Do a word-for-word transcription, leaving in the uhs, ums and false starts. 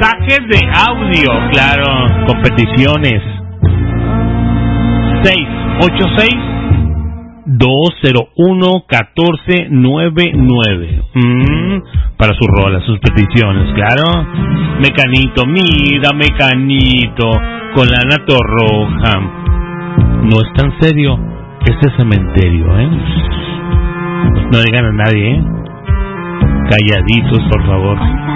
mensajes de audio, claro, competiciones. seis ocho seis, dos cero uno, uno cuatro nueve nueve. Mm, para sus rolas, sus peticiones, claro. Mecanito, mira, Mecanito, con la Nato Roja. No es tan serio este cementerio, ¿eh? No digan a nadie, ¿eh? Calladitos, por favor.